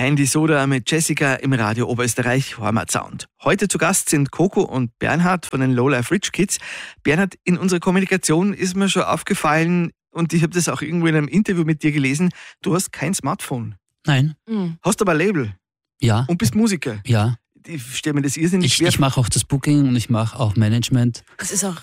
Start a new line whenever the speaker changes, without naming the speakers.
Handy Soda mit Jessica im Radio Oberösterreich Heimatsound. Heute zu Gast sind Coco und Bernhard von den Lowlife Rich Kids. Bernhard, in unserer Kommunikation ist mir schon aufgefallen, und ich habe das auch irgendwo in einem Interview mit dir gelesen, du hast kein Smartphone.
Nein.
Hast aber ein Label.
Ja.
Und bist Musiker.
Ja.
Ich stelle mir das irrsinnig schwer.
Ich mache auch das Booking und ich mache auch Management.
Das ist auch